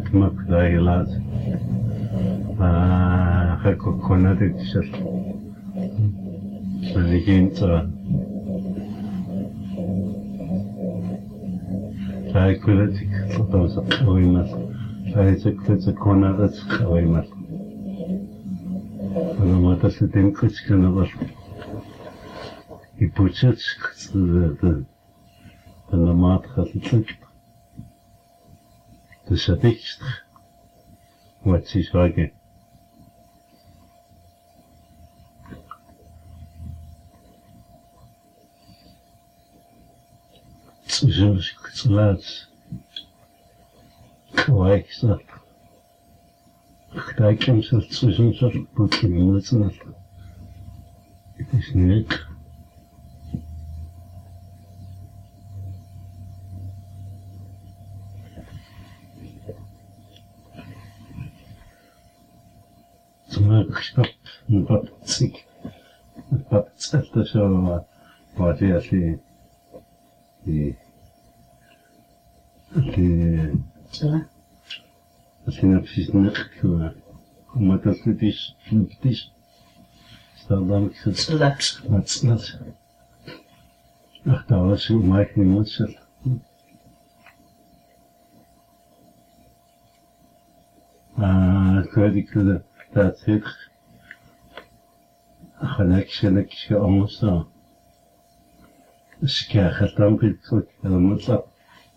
Makdailat. Hakukonadik. Maniginta. Laikulatik. Those are oimas. Laikulatik konadas oimas. And what does it in Kuchkanava? He puts it the Namat has it. The Sadiq. What's his like? It's lads. Like that. Kijk hem zelf tussen zo'n boekje moeten het. Het is niet. Toen stap een wat ziek. Een wat hetzelfde zo wat je als die als je nou precies niet maar dat het is stel dan ik het slaat ach daar was hoe maak je niet zet ik weet ik dat het gelijk anders dan dus ik krijg het dan weer terug helemaal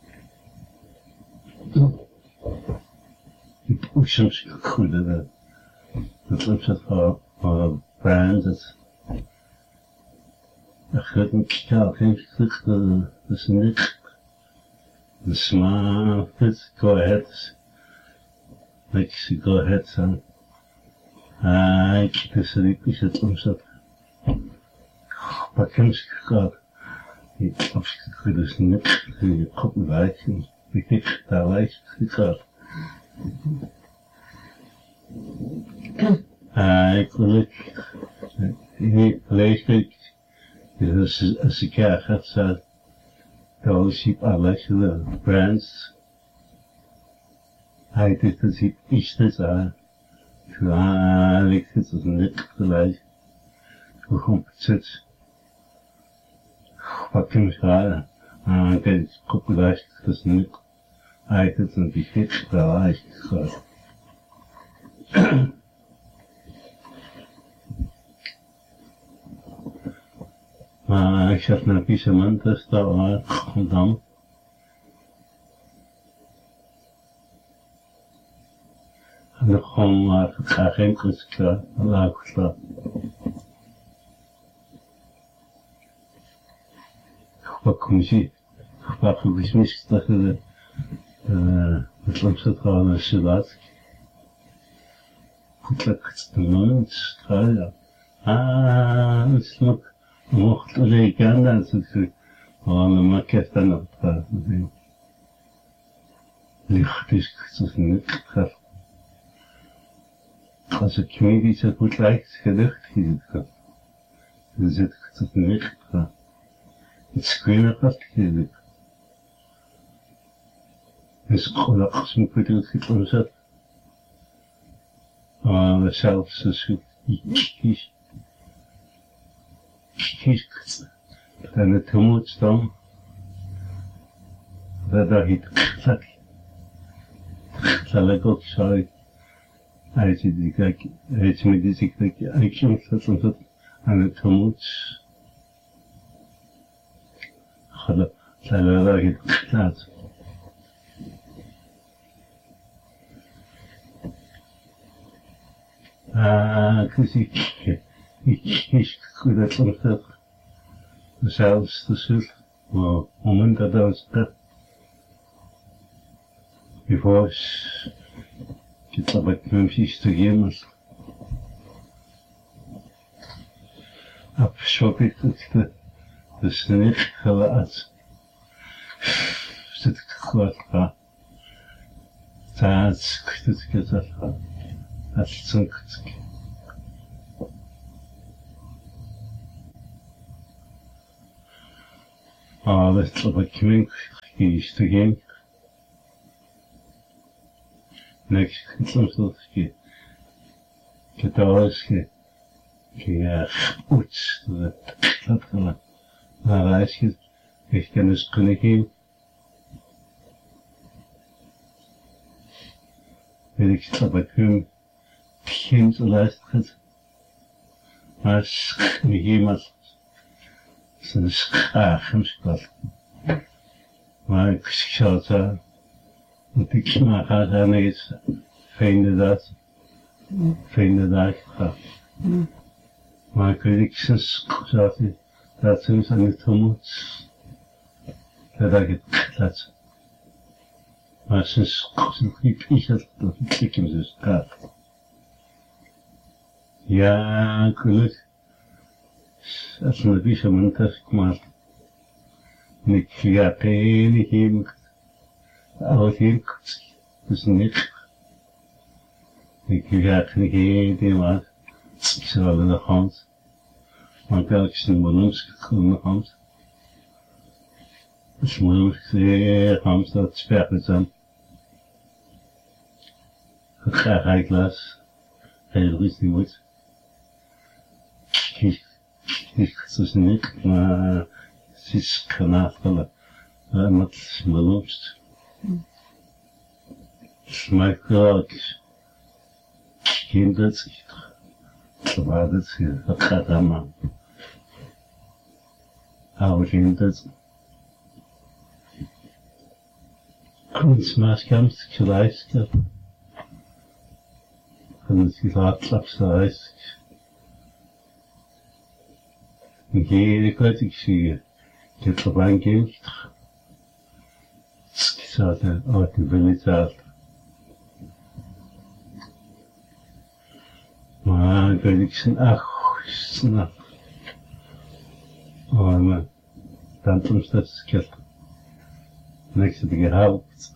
die soms goed dat loopt het voor brand dat gaat een kikaal geen geluk dat is niet de smaak het go ahead like you go ahead son ik dus ik is het soms dat pak hem gaat ik goed dus niet je kop wijken ik daar wijkt gaat ik wil ik lees ik dus als ik gaat zo dan zie alles de brands hij dit is iets te ik het is niet gelijk hoe komt het pak hem gaan kijk kop wijkt dus niet hij het een beetje daar wijkt gaat maar ik zat naar Pisament, dus daar was gedaan. En dan gewoon maar graag geen kunstklaar, laag klaar. Wat kom je? Wat is misschien het langste gaan als je laat. Goed lekker te doen, ja. Het is nog. Mocht ik aan dat het maar kerst dan op gaat. Licht is het niet gaat. Als ik me niet zo goed lijkt, gelucht is het gaat. Dan zit ik het niet gaat. Het screen gaat gelukt. Dus gelukkig moet ik het goed omzetten. Maar zelfs als ik kies. Dan het moet staan dat hij het zal ik ook sorry hij zit die kijk hij is met die kijk ik moet dat aan het moet zal hij het laat ik goed dat het zelfs de zult, maar moment dat was dat. Before het about Memphis te geven. Op shop ik het dus niet gelaat. Zit ik goed gaan. Dat is het dat is het dat is op een kring is te gaan. next something Katoaske uts dat reisje ik kan dus kunnen weet ik dat ik hem geen te luisteren maar iemand zijn schaamspel maar ik zou het dat ik maar ga niet vinden dat maar ik weet ik dat ze aan het moet dat ik het maar sinds ik het ik hem dus gaat ja gelukkig als een beetje munter maar ik ga geen al geen dus niet ik ga geen maar ik zal in de hand maar welk is een balloons in de hand dus moet ik zeer hand dat sperren zijn het gaat glas heel goed niet moet ik dus niet maar het is kanafelen met balloons maar ik kinders waar het gaat allemaal oude kinders kunstmaskams geleist van het gezaadslapsreis geen kwijt ik zie ik heb er een kind ik zat uit de billetzaal maar ik weet ik zijn snap maar dan toen dat skelt next to the gehaald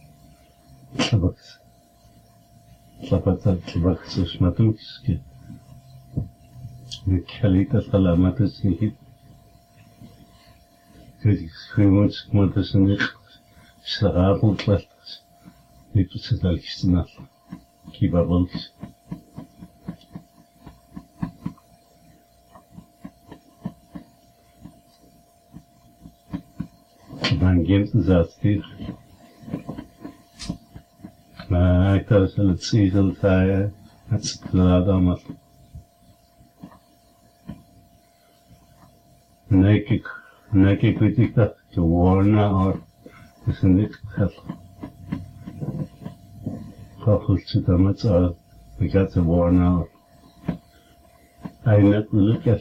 tabak zo smatunks ik halita salamat is niet weet ik gewoon maar dat is niet slaapend laat niet te zeggen snap kibabons dan geeft dat hier maar ik had het zezel zei het is klaar allemaal nee ik weet ik dat geworden or is niet gehad volgens het met al ik had geworden eindelijk look at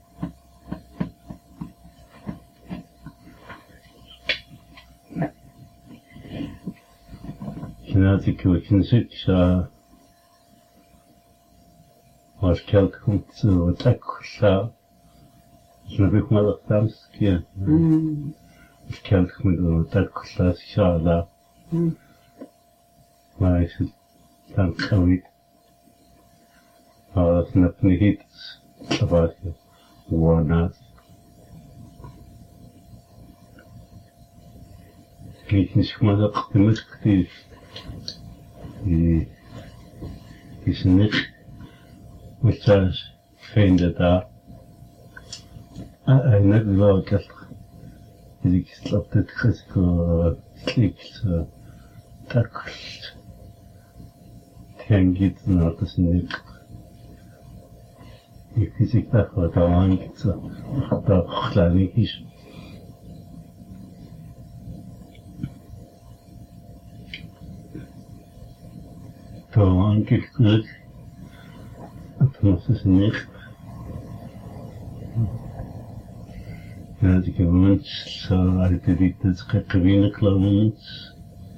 genetic kinesics was kelkom zu taksa snap ik maar dat dames keer kelk met een taksa shada maar is het dan kawit dat snap niet dat warna ik niet maar dat gemist is niet met zelfs vinden daar net wel ik ik snap dit risico klikt tak tengit naar dat is niet ik zie dat wat aan dat klein is Gewoon gekleurd. Het was dus niet. Ja, die gewoond zo uit de dit het gewone kloons.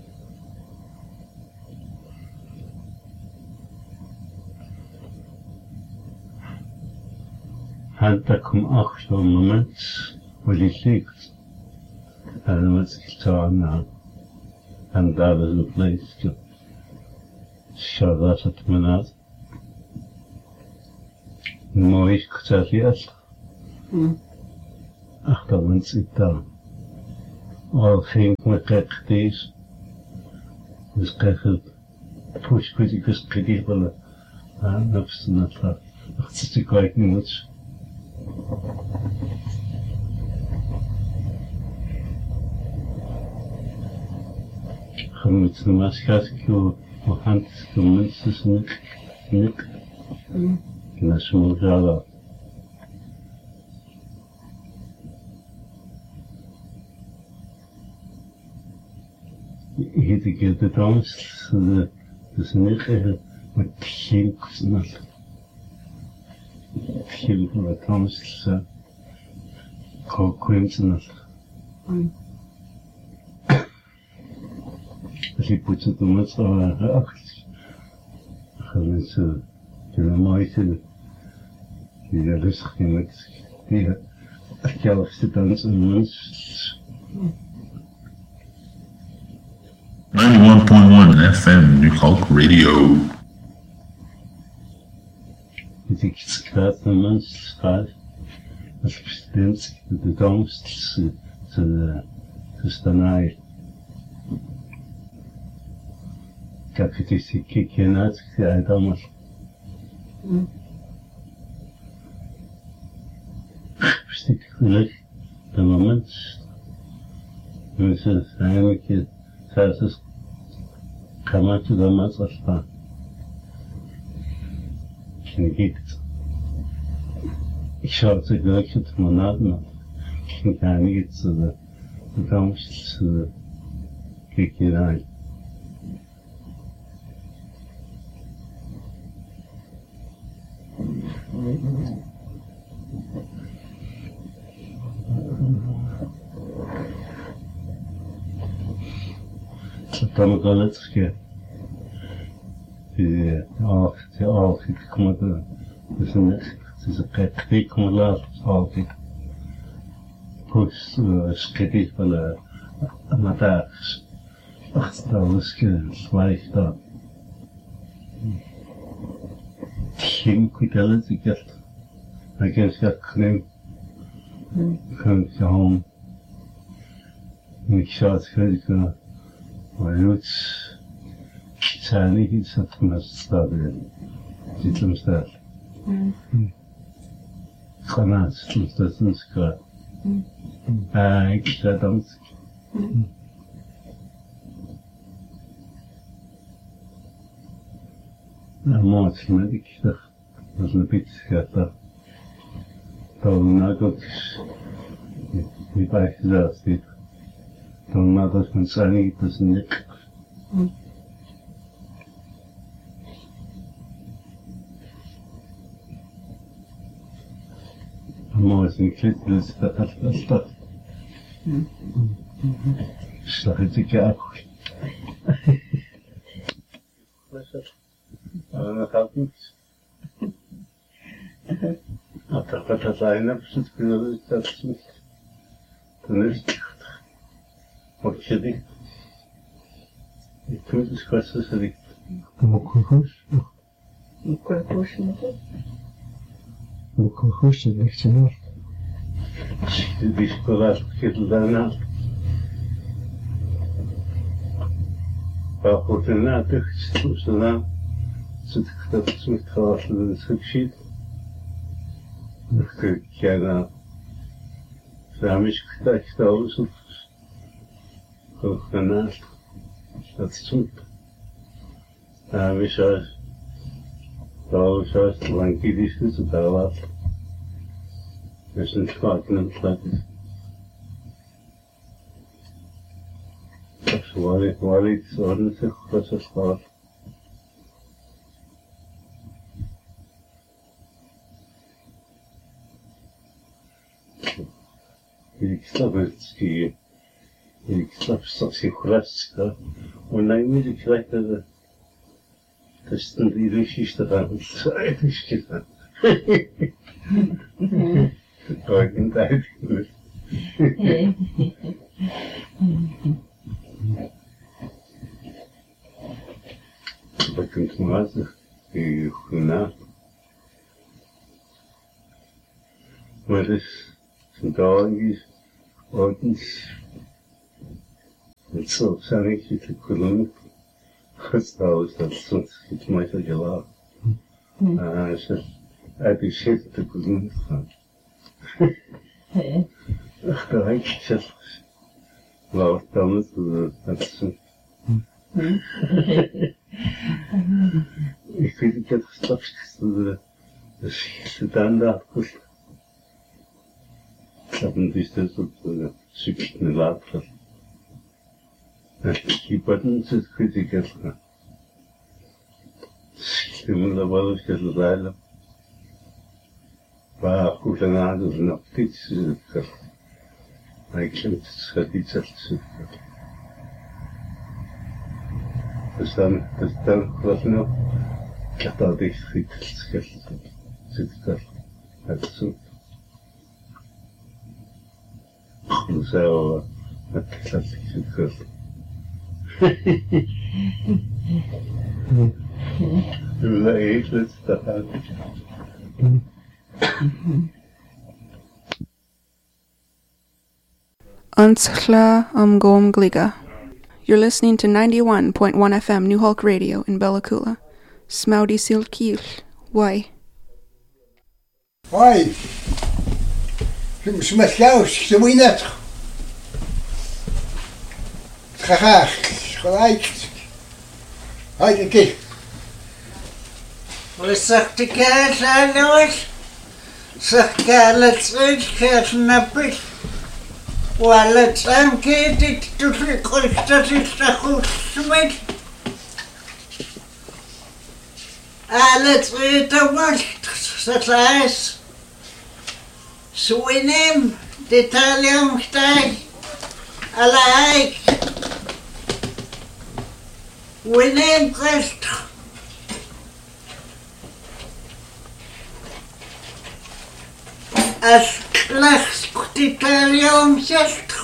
Had dat kom ook zo'n moment waar die ligt. En dan was ik zo aan. En daar was een plek. Шарашат менад. Mooi gezegd. Achterwens ik dan. Al ging ik met kijk deze. Dus kijk het. push because critical نفس نطلع اختصي كويك نموتش خمت نماسكاسك وحانتس كمنسس نك نسمو جالا هيدا كده تامس تسنيخ وتخيل كسنال تخيل كده تامس كوين سنال اللي بوتشت مصر أكل خلص كنا مايسل إذا رزق نمسك فيها أكيد ستانس المنس 91.1 FM New Hulk Radio. إذا كتسكرات المنس سكرات البستنس تدومس تستناي كاكتسي كيكينات كأدامل بستكتلك تماماً مثل فهمك ساسس كمان تدوما صفا كنجيت إشارة جاكت منادنا كنجانيت سدا تدومش سدا كيكيناي Там галецке في كمدة تزكي كملا صافي بوس شكيت ولا متى أختارس كلايف دا تيم كتلا تكت لكن شكرم كان كهم مكشات كذا ويوت ثاني هي ستكون استابل جيت المستقبل قناة المستقبل سكر كذا دمسك موت في مديك كذا مثل بيت كذا طولنا قلتش يبقى كذا أصدق طولنا قلت من ثاني تسنيك موزن كليت لزدقت أصدق اشتغلتك أكل أنا خاطمت أعتقد هذا بس تكون تسمح تنزل وكذي يكون تسكت سريع مكوخوش مكوخوش الاختلاف بيشكرات كلنا فأخوتنا تخشنا ستكتب اسمك خلاص للسكشيت كان فهمش كتاب صف أخوتنا تسمك فهمش فهمش لانكي ديشت سبحانه مش نشفاك نطلق والي تسألني سخص الصلاة Elektrostationsky elektrostationskraftskraft und dann mir gleich das sind die Geschichte dran eigentlich getan. Deutschen Zeit gut. Bekommt man was? Die Hühner. Weil das sind da irgendwie ordentlich mit so seine Kolonien Осталось отсюда, ведь мать дела. А сейчас обещать это кузнеца. Ах, давай сейчас. Лава там отсюда. И критикет вставшихся стандарт. Haben sich das so schüchtern lassen. Die Button sind Kritiker. Stimmen dabei, dass das leider war gut an anderen auf die Züge. Eigentlich hat die Züge. Das dann was noch katholisch sitzt. Also so klassisch. Du leidest daran. Ansla Gom Gliga. You're listening to 91.1 FM New Hulk Radio in Bellacoola. Smoudy Silkiel. Why? Why? Smash de winet. Graag, gelijk. Hij kijk. Wat zegt de kaas aan ons? Zegt kaas uit, kaas nappig. Wel, het zijn dit tussen kost, dat is de goed smet. Alles eten wordt, dat is. Swinem, de taliumstij, alaik. Winem kost. Als klacht de taliumstij.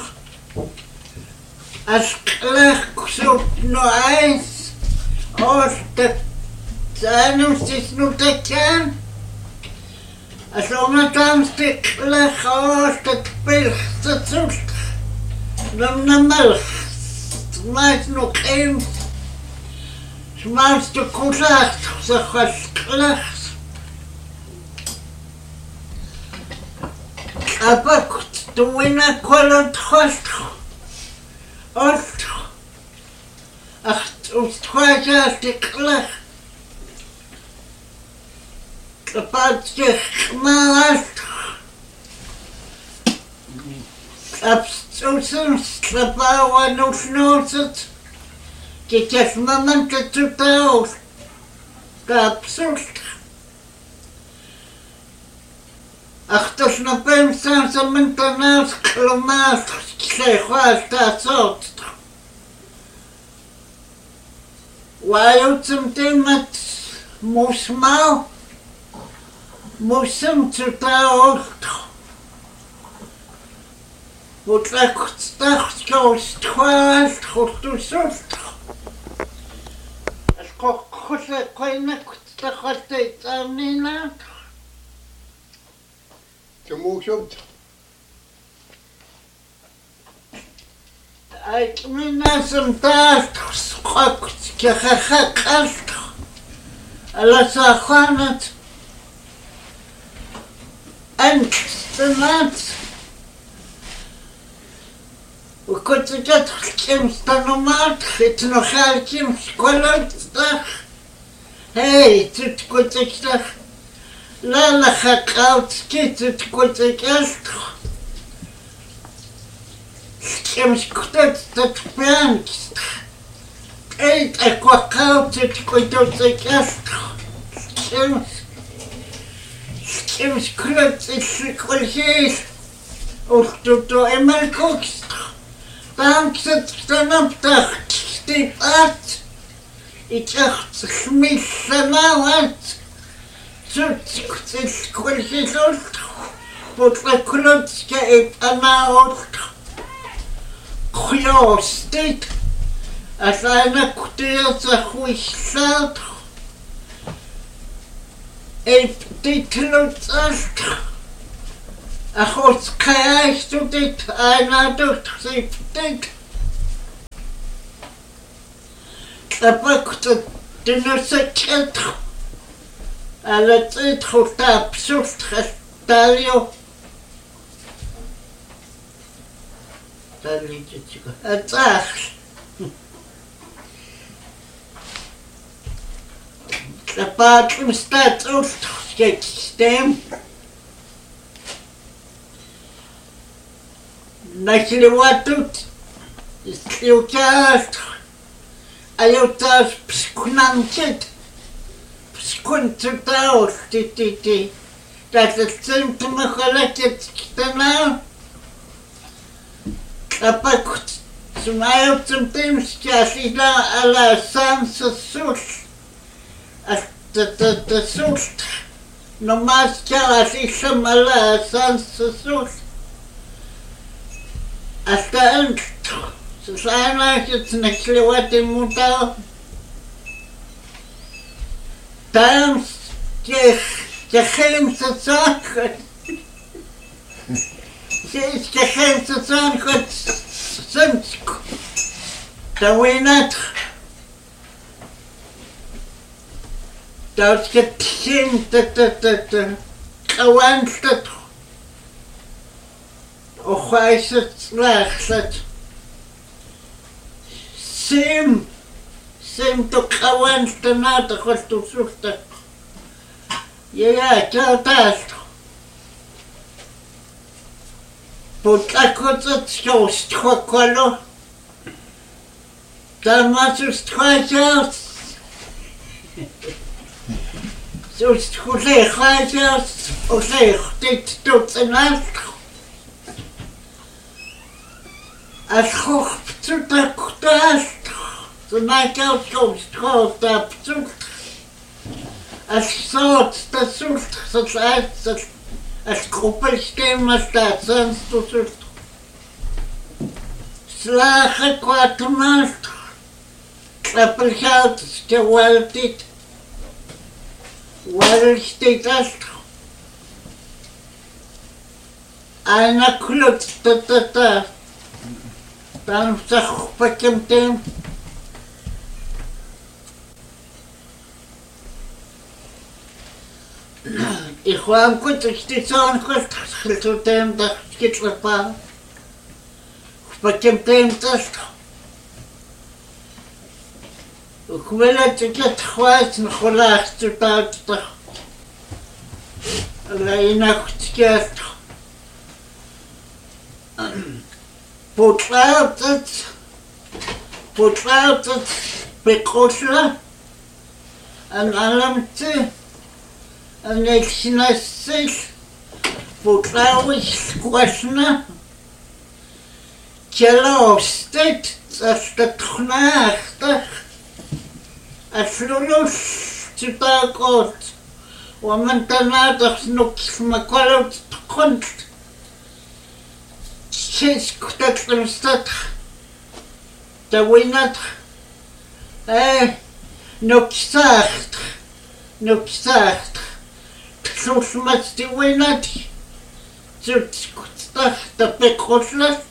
Als klacht zoekt nog eens. Als de taliumstij is nog te kan. Als omgaan stiklig als het pilste zoet, dan de melk, smaakt nog eens, smaakt de koelacht, zeg als klecht. Abakt de winnaar kwalend gast, ost, acht ons twaja stiklig. Kapatjes maast. Abstoten, slapauwa nosnoset. Dit is momenten te taus. Kapsust. Achter snappen zijn ze mentanaals klomaast. Zeg dat soort. Waarom zum thema moesmau? Musím se taut. Wat ik dacht, zo stwaast, goed te zoet. Als ik goed kan ik dat altijd aan niet laat. Je moet op. Ik ben als een taart geschokt, je gekast. Alles aan het. En standaard. We kunnen dat geen standaard. Het nog geen schooldag. Hey, het komt ik dag. Lala gaat koud, het komt ik echt. Geen schoot dat brengt. Eet ik wat koud, het komt ik echt. Kim's klutz is gekwalificeerd. Of door eenmaal kookst. Dan zit ik dan op de stiep uit. Ik dacht, smis nou uit. Zoet is gekwalificeerd. Wat de klutz geeft aan nou. Goeie dit. Als een kwartier zich goed staat. Ik dit loopt echt. Goed krijgt u dit en doet dit. tlapakta tinusaketro. Alatitro tapsultra talio. Talitico. Atach. Tlapatrum statultro sketstem. Nachliwatut. Istliukat. Ayutas pskunanchit. Pskuntutaul titi. Tatsim tumakhalaket kitana. Apakut. Sumayot tum skasila ala sansasul. The sult. No mas kalasisam ala sansasul. Hasta entro. Susana it's nakliwati muta. Tam kechem sasak. Kechem sasak sentsko. Tawinat. Dat getsim kawanstat. Ochaiset slachsat. Sim to kawanstat nata kostu sulta. Ja, tast. Potlakot skost kokolo. Tamasus twajas. Sus twajas, dit tot en alt. Als hoch zu der Kutast, so mein Gauskost raus der Abzug. Als Sort der Sult, das heißt, als Gruppelstem, als das sonst du Sult. Slache Quatumalt, Klappelchaut, der Waldet, Waldet das. Einer klutzt, Dann sag pakemtem. Ich war am Kuntextizon kultutem da skitlepa. Pakemtem das. Ukmela tiket khwat nkholach tutat. Alaina kutskiat. Potlatet bekosla an alamte an exnasil potlawis kwasna kelostet astatkhnacht aflulus tutakot ومن تنادخ نكس مكولوت تكونت شيش كتت لمستدخ توينت نكساخت تخلوش مستي وينت زرت كتتخ تبقوشلت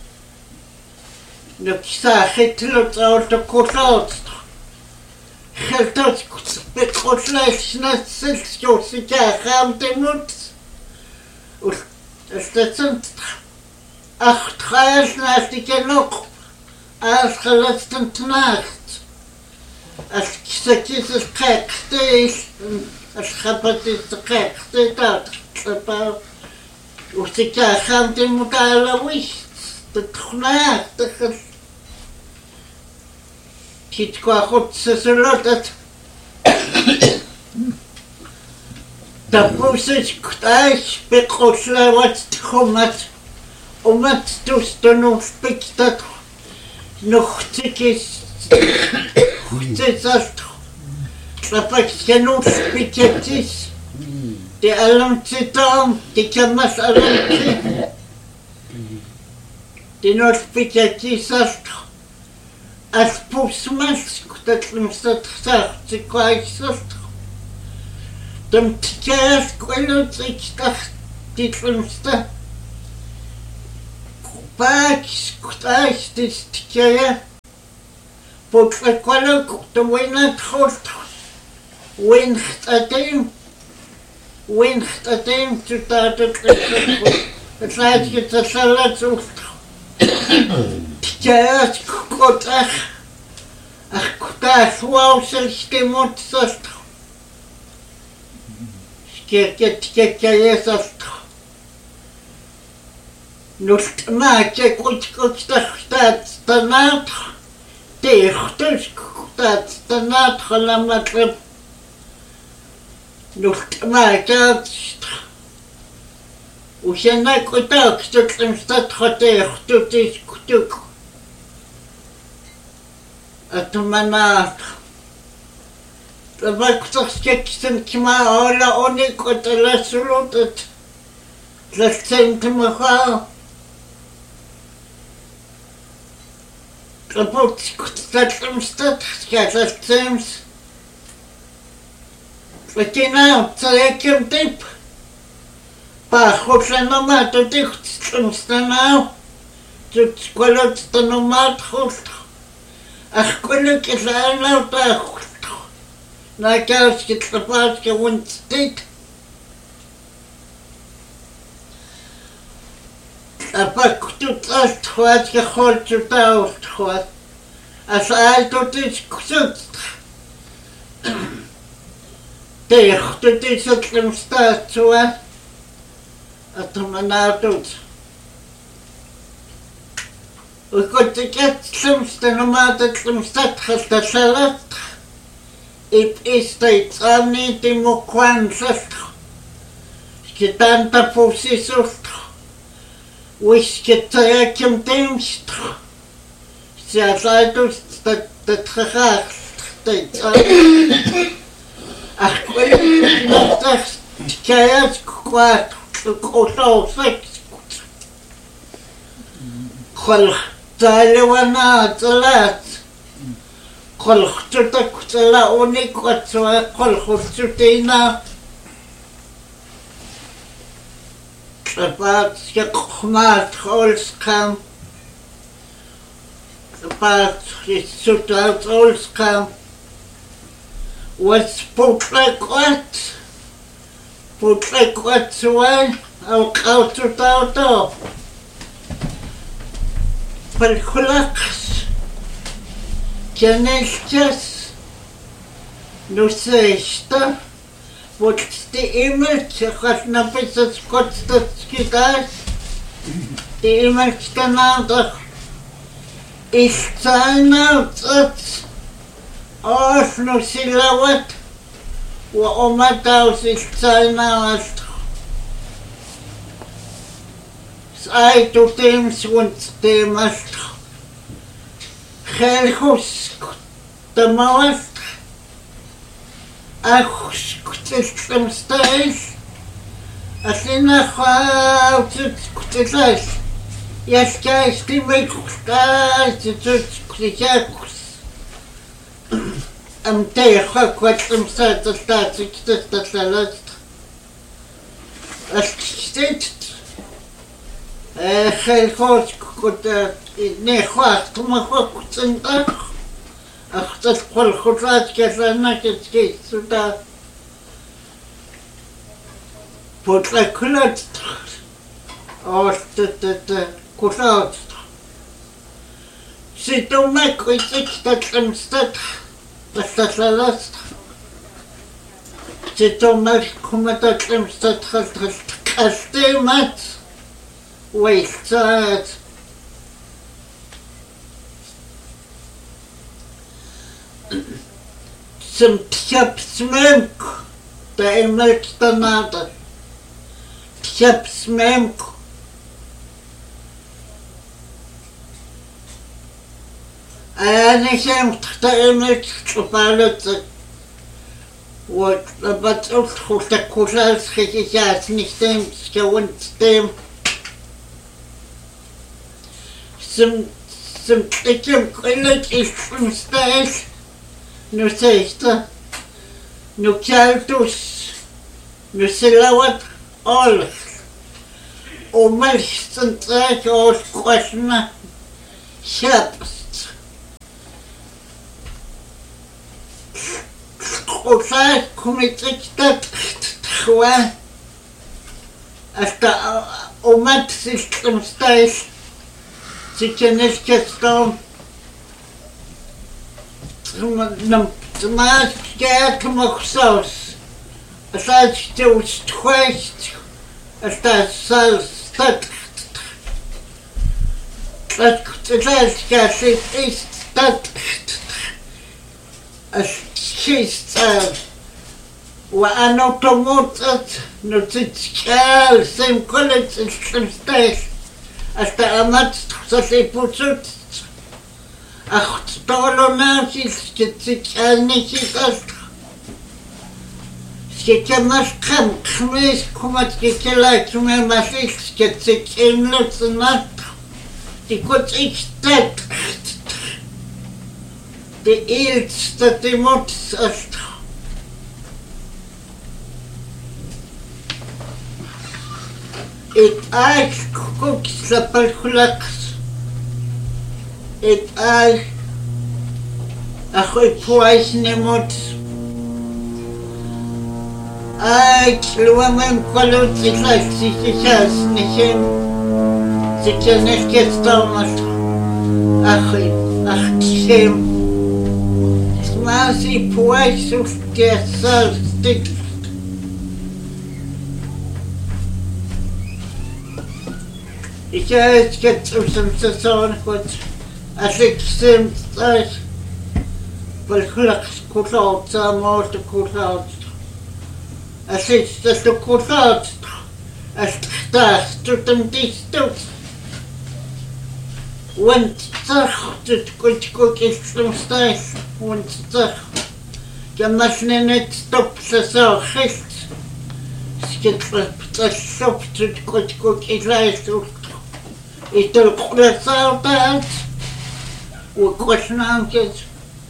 نكساخت لتاول تكوشلت خلطت بقوشلت نسل شوسكا خام تموت استسنت أخت خايش ناستي كنوق خلصت نتناخت كسكيس القاقتيش خبطي القاقتي تاخت وسكا خام تموت على وش تتخناخ تخل كيتكو أخوت سسلوتت تبوسش كتاش بقوشلا واتخمت ومت توستنو بكتت نختكش ختسست تبكسنو بكتش دي ألمتتام دي كمس ألمتي دي نوش بكتش Aspusmas, dat limstat gesagt, sie quaisst. Dem tjes quellut ich dacht, die limsta. Pax, quaisst ist tje. Potrekolok, the winner hot. Wincht at him to start het laat je te salad zo. Tjaas kotach. Ach kotach wou zelfs mot zast. Skirket zast. Nust maatje kotach staat naad. Teechtus staat naad gelamat. Nust maatje. Ушена кутак, что там стат хотех, тут есть кутук. А то манат. Табак скексен кима ола они котела сулутат. Застен тимаха. Табак там стат, застен. Потина, царекем тип. Пахоже на то тих станав, тут сколот на мат хост, ах коли кисана пахот, на каски трапаски вунстит, а пак тут астхват ход чута астхват, а сай тут искусут, тех тут искусут статуа. Атоманатут. Укотикет слымстануматат слымстатхалтасалат. Ит истайцани тимуквансат. Скитанта пусисут. Уискетаяким тимст. Сиасайтус татхахах тайцани. Ах, коли натах тикаят кват. Кусок خلق تالوانا تلات خلق تتك تلاونيك وتسوى خلق تتينا تبات يقخمات خولسكام تبات يسوتات خولسكام وتسبوتلك وات Putlek wat zwaai, al koud tot auto. Perkulaks, keneltjes, nu zeista, wordt de immeltje gaat naar het kortste schiet. De immeltje nader is zijn uit, of nu silawat. وأمتاوس السنة سايتو تيمس ونستيمس خلخوس تموس أخوس كتلمستايس أسينا خاوتت كتلايس يسكايس تيميكوستايس تتكتشاكوس أمتيخا كواتم ساعة ستاتيك تستسلت أشتيت خيخوش كنت نيخواك تمخوك تنتخ أختص كل خطات كسانا كتكيس سودا بوتلا كلات أوستت كلات سيتو ماكو يتكتت أمستت Taslalas. Zitomal kumataklim statkhalt kastemat. Weistat. Sim tjapsmemk. Da emelk tanada. Tjapsmemk. أنا شمت تأمل تفعلت وبتقول خلت كولاس خيجات نستم سكونت تم سم تكم كلت إستمستاس نسيستا نكالتوس نسلاوت أول وملش تنتاك أول قسمة شابس Tqullar kumitiktat txwa hasta umat sistemstais sikeneskestom nam tmas get moxos asaj tust twist hasta sal stat dat kutselskasik ist stat She's وأنا طموطت نتشكال سيم كلت الشمستيش أستعمت تخصصي بوسوت أخت طولو ناسي سكتشكال نشي قصد سكتشمش خميس كما تكتلا كما ماشي سكتشكال نتنات تكوت إكتات de eelste die mots ist. Het eich kuk slapalkulaks. Het eich achoy puais ne mots. Eich luamem kwalut ziklak sikikas nichem. Sikianek gestaumast. Achoy achchem. Masi puaisus kesal stik. Ik heb het seizoen goed. Als ik sim thuis, wel gelukkig goed uit, samen te goed uit. Als ik dat te goed uit, als het daar tot een dichtstoot. Want toch, het goed is soms thuis. Want toch, je mag niet stoppen zo gist. Het stopt het goed is lijst. Ik doe het altijd. Hoe kost naamjes.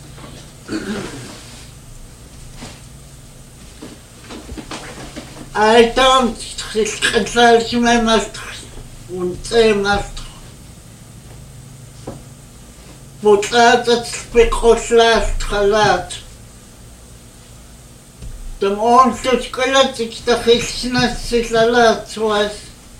I don't consult my master. Want say master. Moet het speelgoedslaat gelaat. De monsters kunnen zich de geschiedenis zich laat zoals.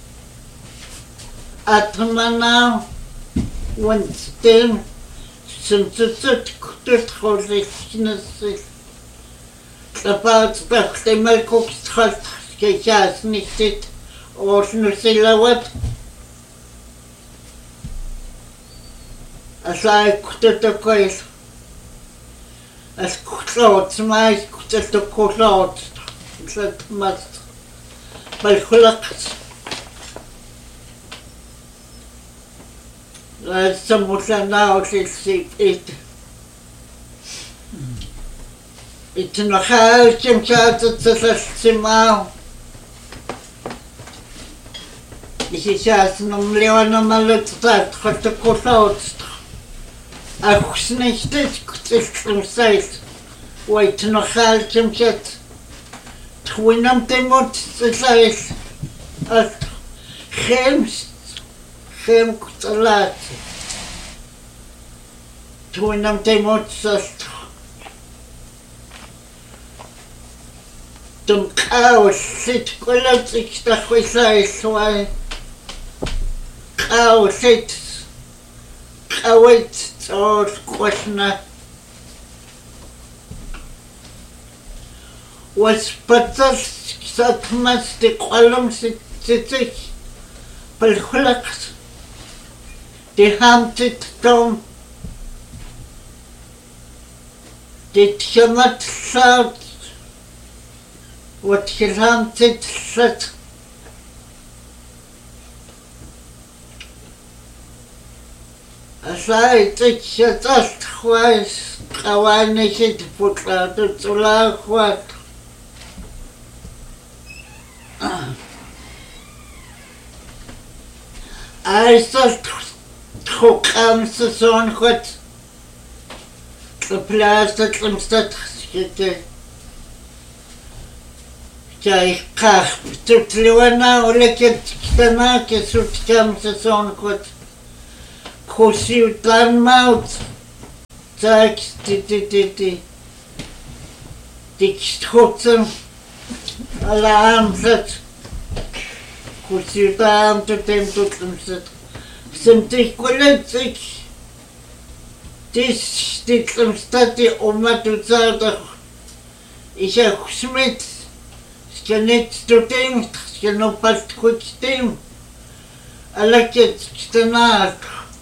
Atmana, want stem, sinds het geschiedenis is. De paarddag, de melkopstrat, gejaas niet dit, of nu zilla wat. Als ik het ook is, als ik het maar ik het ook laat, is het maar bij gelukkig. Dat moet nou is het nog altijd het is maar. Ik zeg nog leeuwen maar het dat gaat de kost. Ach, niet dit is gezegd. Weet nog altijd het. Toen nam de mond te zeggen. Geen te laat. Toen nam de mond te zeggen. Toen chaos zit gelukkig ik dat gezegd. Chaos zit. Chaos. Zoals kwastna was patas zat mas de kolom zit pelgulaks de hamtit tom dit gemat zout wat gehamtit zat Asai het als geweest, gewoon niet zitten voetlaat, het zo laag wat. Als dat goed aan seizoen goed, geplaatst het in stad geschieten. Jij krijgt tot leeuwen lekker te maken, zo'n aan seizoen goed. Kosiu dan mout. Tak, Diksthotsam alarmsat kusitam tutem tutlamsat simtik kulentsik tis titlamstati umatutsaata isha kusmit skanit tutem skanopat kutstim alaket stanaat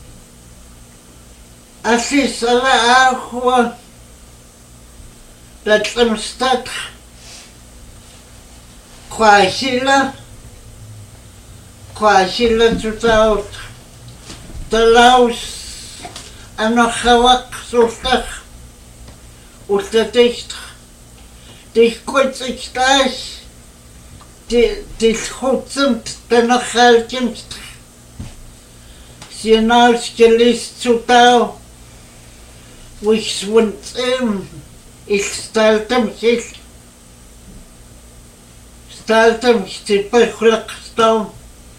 asis ala ahwa Tatlamstat Kwasila tutaut Talaus Anochawak sultach Ultaticht Dich kutzigtash Dich hutsamt Tanochalkimst Sienaus gelist zutau Wich swuntzim Ich staltam mich tipachulakstaum.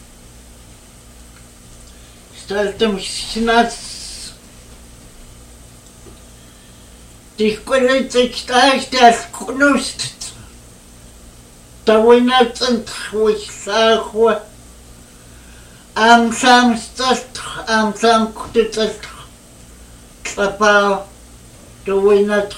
Staltam schnatz. Dich kulitzig der kunust. Da winat und wich sachwa. Am samstag, am samkutzig. Klapau, da winat.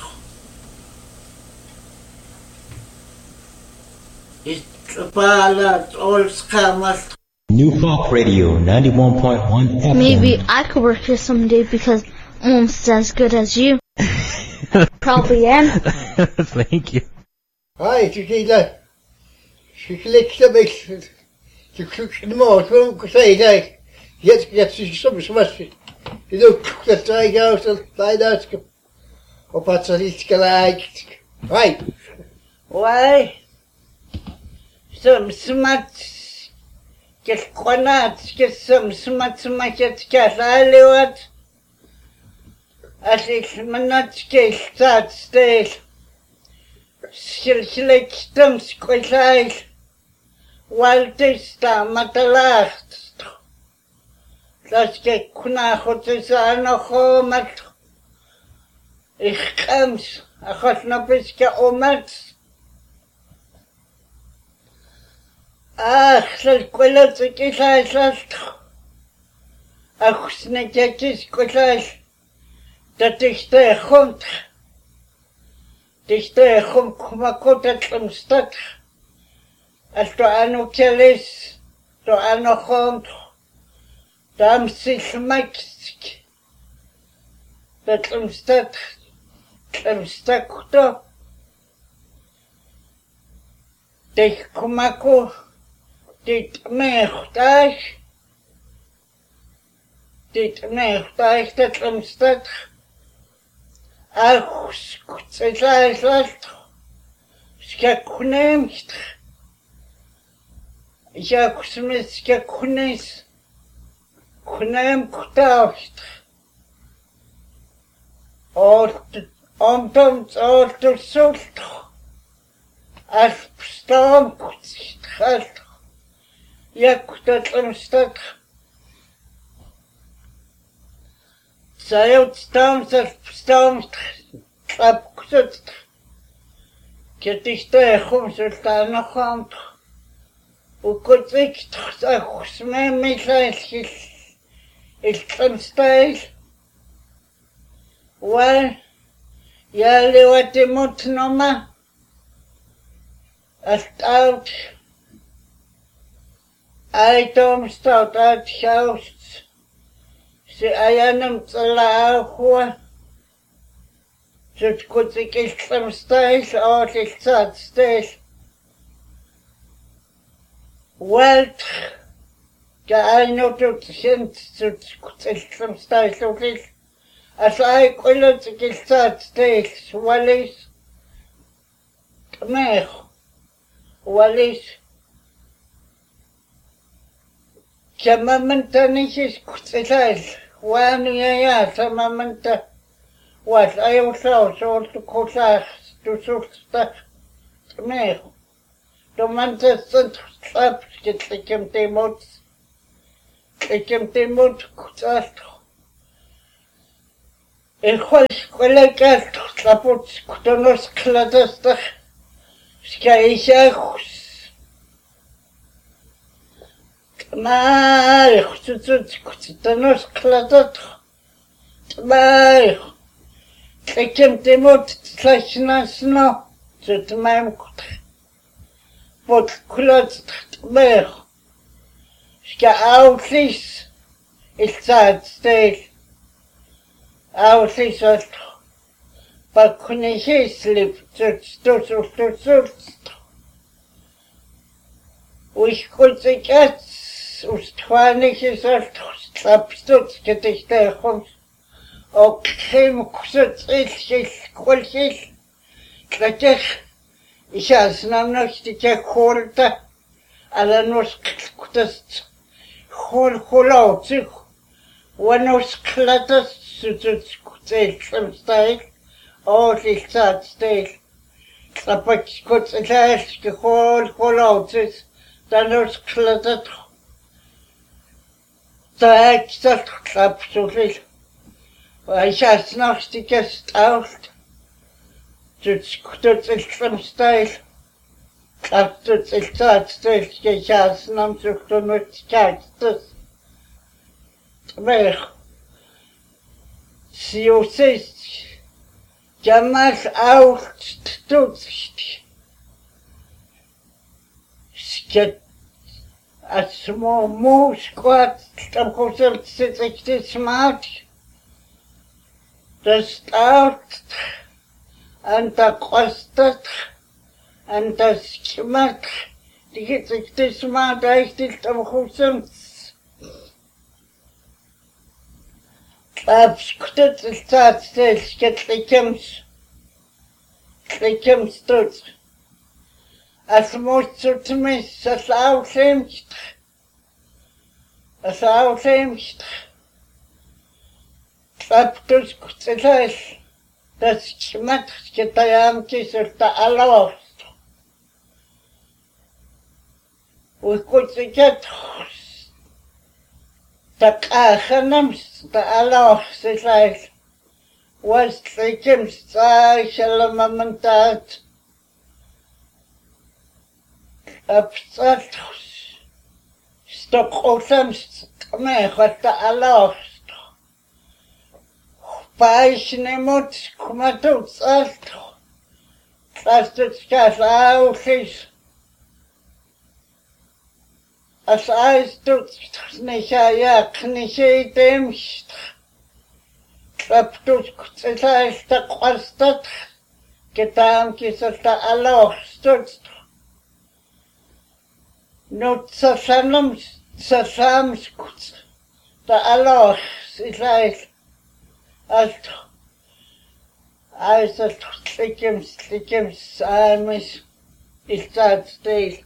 New Hawk Radio 91.1 FM. Maybe I could work here someday because I'm almost as good as you. Probably am. Thank you. Hi, Chiquita. She clicks a bit. She clicks the most. Won't say that. Yet, she's so much. You don't cook the try out and find out. Or what's a little like. Hi. Why? Some smart get qanat get some smart get kasaliwat as ich manat get start stage silsilek stem skolai waltesta matalacht das get kuna hotsana khomat ich kams achot napiska omat la escuela se queja esas achusnekis kolal tatiste hont kumakota tlamstat asto ano keles to ano hont tam silmaksik tlamstat tlamstakto Dich kumako dit mechtach tatlamstat achus kutsailat skakunemt jakusmis skakunis kunem kutacht omtom sult Als bestaan gaat, tatlamstat. Zij ontstaan als bestaan klapkut. Ketiste sultan nog aan. Hoe kon ik toch zeggen, mij is tlamstal. Wel, jullie wat je moet noemen. Stout, item stout uit house. Ze ayanam tsalaahua. Zut kutsik islam stais, oot istat stais. Welt, ka aino tot sint, zut kutsik islam stais otis. As ai kulotsik istat stais, walis. Tmech. Walis Chamamanta nisis kutsal wanya samamanta was I so to kosa to sulta me to manta sunt slap skikem temot kutsal Коллегат тлапут кутонос кладастах скайшахус. Тмай кутонос кладат. Тмай Текем темот тлашнасно тмаем кут. Вот клад тмай. Ска аутлис илцат стейл. Аутлис от Bakkunishis stutzt. Ich konnte jetzt ustwanisches Klapstutz Gedichte kommt. Och kim kusut ich kolchis. Klatech. Ich has namnos die Korta. Alla nos kutast. Hol sich. Wanos klatas stutz kutsel ich sag still. Klappat kurz hol aus. Dann uns klattert. Da ich das klapp so viel. Weil ich has noch die Gäste auf. Das ist im Style. Klappt das ich sag still. Ich has noch so mit Gäste. Weg. Sie ist Jamas auch stutzt. Sket as small moose squat am Kosel sitzt das Smart. Das Start an der Kostet an das Schmack. Die geht das Smart echt am Kosel. Abskuttet ist tatsächlich geklickems tut. Es muss zu mir, es aufhängt. Klappt das Gutes, das schmeckt, geteilt auf der Allerst. Und gut, ich geht der Kachenems, der Allah, sie sagt, was Trickems, Zeichel, Momentat, Absatz, Stock, Osems, Mech, was der Allah, Beichnimut, Kumatut, Alt, Klastet, Gas, Aufis, As heißt du nicht ja nicht dem klappt du es heißt der kostet getan ist es der Allah stutzt nutzer sams der Allah ist heißt als das klickems amis ist das still.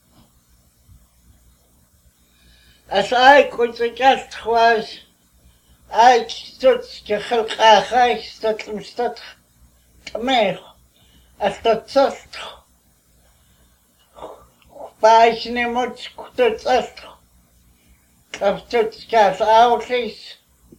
As I could suggest was I stood to help I stood to me as the soft Bajne much could soft of stood as outleast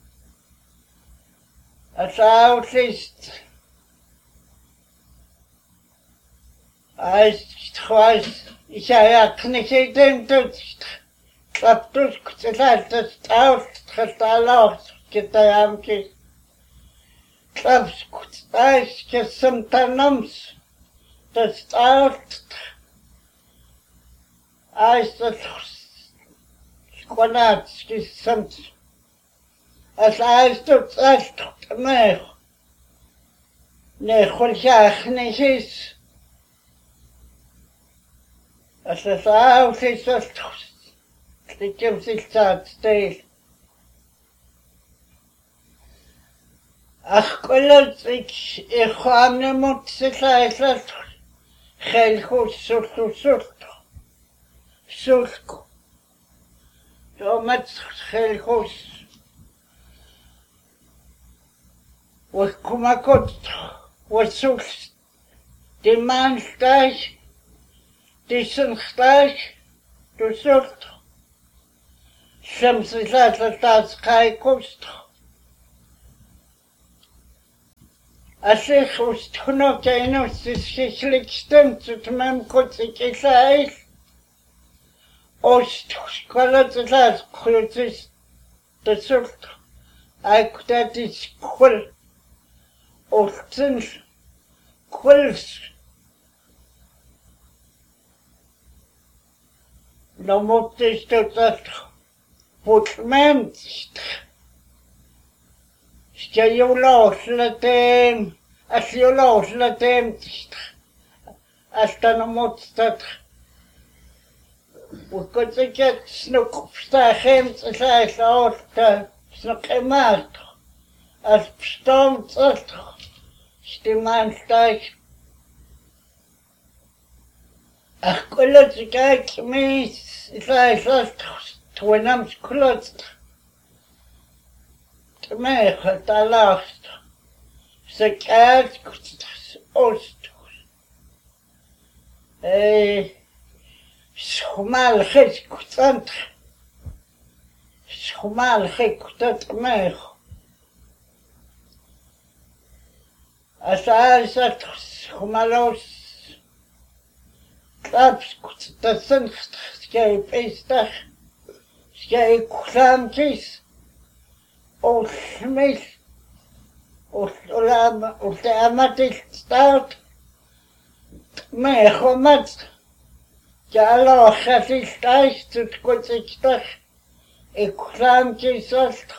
I was ich nicht dem Klappt das aus, das alles geht da am Kiss. Klappt das gesamtanoms, das aus, das Quadrat gesamt. As heißt das mehr. Ne, Holchach nicht ist. As das aus ist das. Ich gebe sich Zeit, still. Ach, Gott, ich habe nicht mehr zu leisten. Gelchus, Sulk. Ja, mit Gelchus. Was kommt Gott, was suchst? Die Mann gleich, die sind gleich, du suchst. Sem se lata tas kai kost. Asich usthuno kaino sisliksten tutmem kutsikisais. Ostskolatsas krutis tasult. Aikutatis kul. Ostens kuls. No mottes dat putment. Skajulaslatem, asjulaslatem. Asta no motstat. Ukotset snukstachem tsais orta snukemat. As stomt ast. Stimanstach. Ach kolotskak mis tsais ast twenam sklot. Tmech talast. Sekert kutstas ost. Schmal khis kutsant. Schmal khikutat mech. Asasat schmalos. Klaps kutstasen skei pestach. Skei klamkis. Osmil. Olamatil start. Mechomat. Jalo khasistais tutkutsiktas. Eklamkis ast.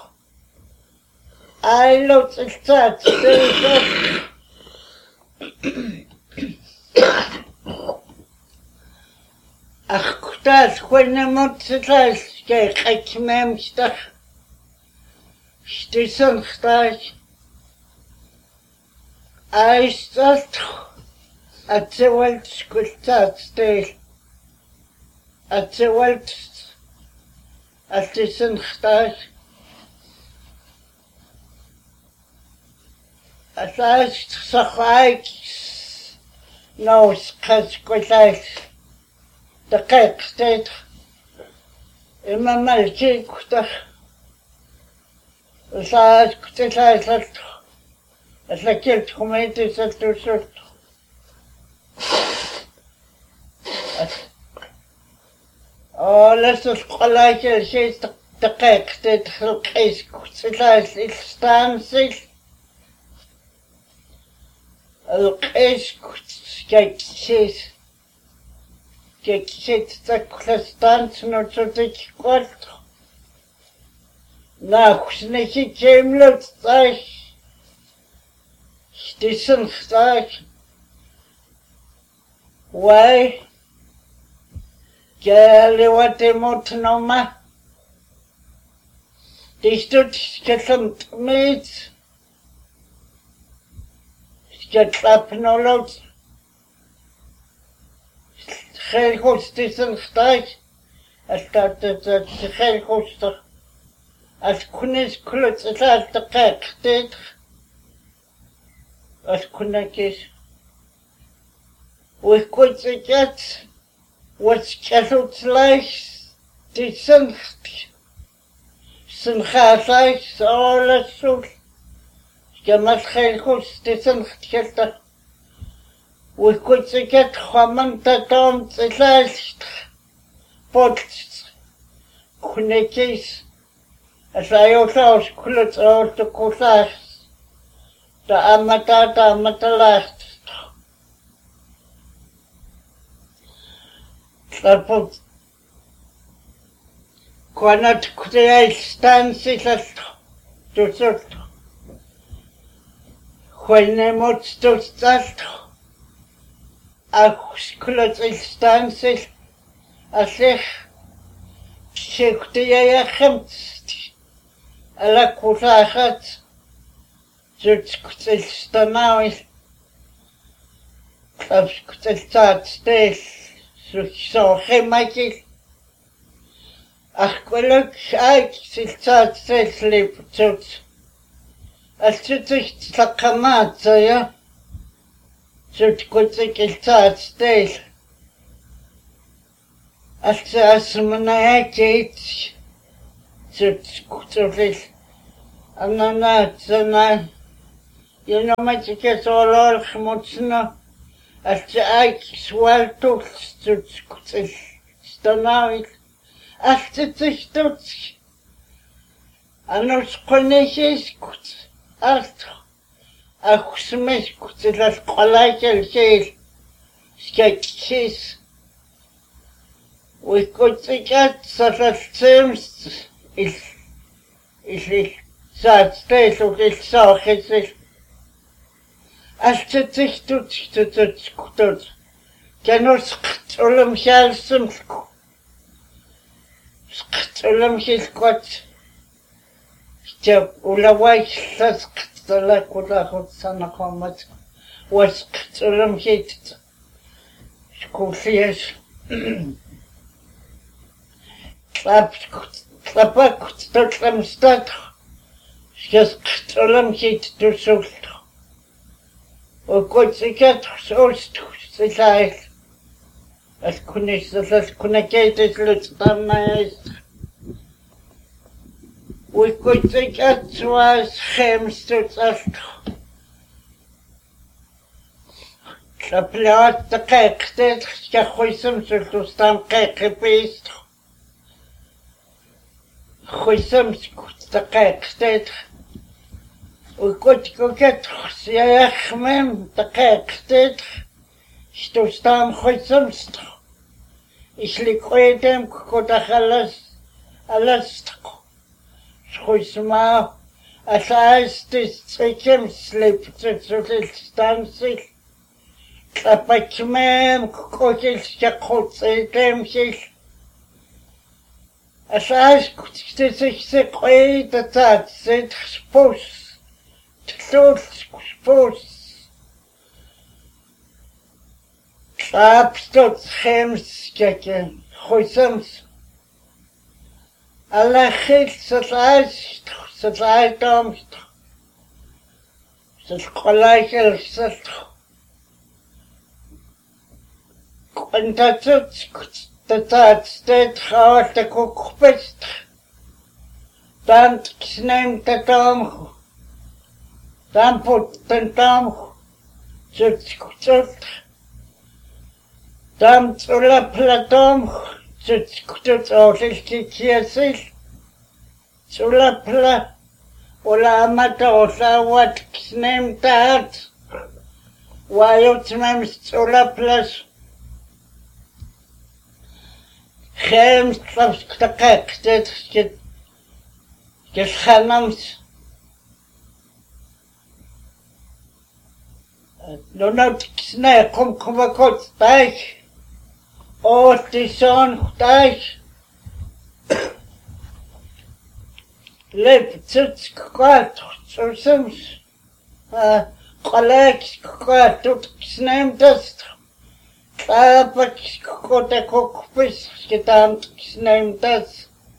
Ailot istat. Ach kutas khwenemot sitas skei khakmemstach. Stisen stas. Aistat. Atsewalt skultat stel. Atsewalt. Stisen stas. Asas sakhaik. Nos kaskutas. Dakik stet. Imamalki kutas. Asas kutas. Aslakelt khumaitis atusut. Lasst qalakel shay daqiq tadkhul qis kutas istansil. القيس كيكسيت تاكلستان سنوتوتك قلت ناخشنكي كيملو تطاش شتيسن خطاش واي قالي واتموت نوما تشتوت كسمت ميت Sketchapnolot. Geelgoedstisen gestart. Als dat het geelgoedster. Als kunis kluts het als de kijk dit. Als kunakis. We kut het jet. Wat sketchelt lijst. Die zingt. Zijn gaat lijst. Alles zo. Jamas geelgoedstisen gestart. We kut het jet. Kwamen dat om te lijst. Pots. Kunakis. Als hij ook als kluts uit de koelaars. De amata lacht. Slapot. Kwanat kudai stansi last. Tusut. Kwannemot stust. Ach kluts stansi. Asich. Shiktiya gemt. Alla koelaars. Zutskutsil stanauis. Klapskutsil taat stes. Zo gemakil. Ach kweluk aik sil taat stes lip zut. Als zutzig tlakamat ja. Zutkutsil taat stes. Als asmanayakit. Zutkutsil. Ananat zana. Юноматикес олоолхмутсна алцаайк суалтулстутскутил станавил алтцитстут анусқонесискут арт ахсмескут лалқалайкелсил скаксис уиккутикат салалцемс ил саатстейлук илсаахисил алтцитстутскутут канусқт улумхаалсэмлку скулэмхилкот Jab ulawailas qtala kulahutsanaqamat wasqtulum hit skulias tlapakut tlamstat skqtulum hit tusult okotsikat solst silai askunis kunakaitis luttamais we could take it was hamsters of the plot the cake that Yahuism to stamp cake beast. Huism the cake that we could go get Siachmem the cake that to stamp Huism. Ich liquid them could alas. Schusma, as heißt das Zicken sleep to the stances. Klapachmem, cockles, jakotsetem sich. As heißt, sich the quay that said spos, spos. Klapstot hems, jacken, hoisams. Alachil satsaitomst satsqalaikal sat kontatsut tatstet khawat kokpest tant snem tatom tamput tantam sutsut tam tsula platom sutsut olilkikiasil Sulapla Ulamata Osawat Snem Tat Wayotmem Sulaplas Hems Tlavstakak that Hanams no not snare kumkuvakot Dike or the son Dike Lep tsukkat sorsums qalak qatut snem test qapak kota kokpis kitam snem test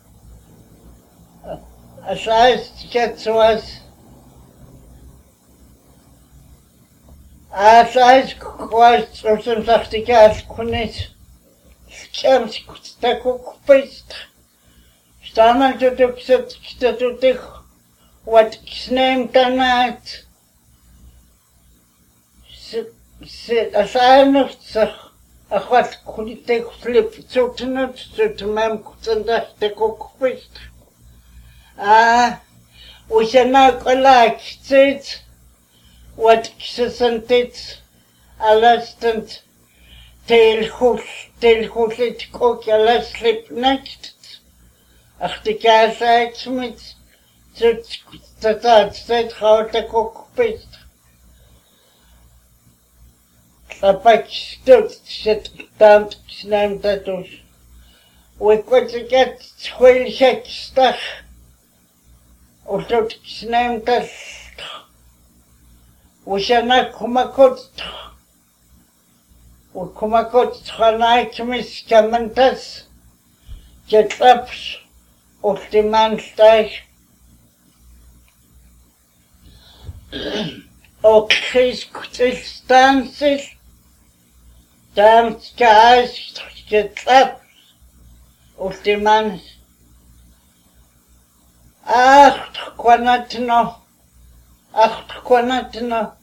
asais ketsuas asais kwas sorsums achtikas kunis kems kutta kokpis Staman to the what name tonight? Sit a sign of a what could take flip to not to mem and the cook fish. We shall not like it. What isn't it? A last and tail hoof it cook a last sleep next. Ach, die Kerze mit Zeit heute kokpist. Tapak stut tam snem tatus. We could get 26 stuff. Or stut snem tas. We shall not kumakot. We kumakot hanaik mis kamantas. Get ups. Of the manstag och krigsstanses damskas getrapp of the mans quanatno Ach, kwana tna